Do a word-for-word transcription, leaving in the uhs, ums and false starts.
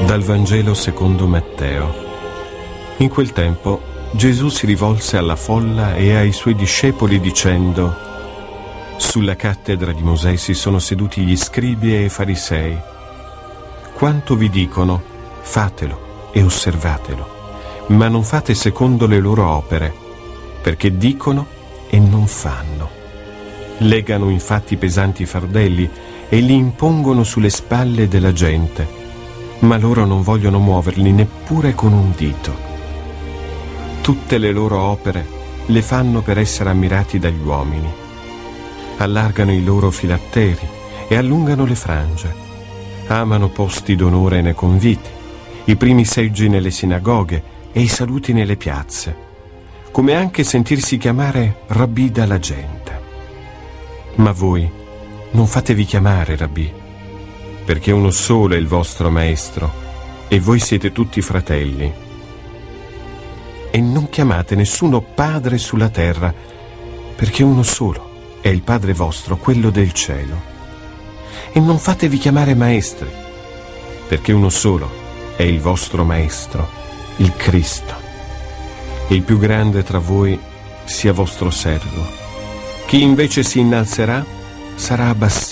Dal Vangelo secondo Matteo. In quel tempo Gesù si rivolse alla folla e ai suoi discepoli dicendo: sulla cattedra di Mosè si sono seduti gli scribi e i farisei. Quanto vi dicono, fatelo e osservatelo, ma non fate secondo le loro opere, perché dicono e non fanno. Legano infatti pesanti fardelli e li impongono sulle spalle della gente, ma loro non vogliono muoverli neppure con un dito. Tutte le loro opere le fanno per essere ammirati dagli uomini. Allargano i loro filatteri e allungano le frange. Amano posti d'onore nei conviti, i primi seggi nelle sinagoghe e i saluti nelle piazze, come anche sentirsi chiamare rabbì dalla gente. Ma voi non fatevi chiamare rabbì, perché uno solo è il vostro maestro e voi siete tutti fratelli. E non chiamate nessuno padre sulla terra, perché uno solo è il Padre vostro, quello del cielo. E non fatevi chiamare maestri, perché uno solo è il vostro maestro, il Cristo. E il più grande tra voi sia vostro servo. Chi invece si innalzerà sarà abbassato,